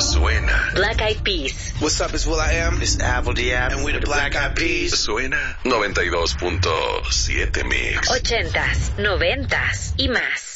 Suena. Black Eyed Peas. What's up, it's will.i.am. It's Apple Diab. And we're the Black Eyed Peas. Suena 92.7 Mix. 80s, 90s y más.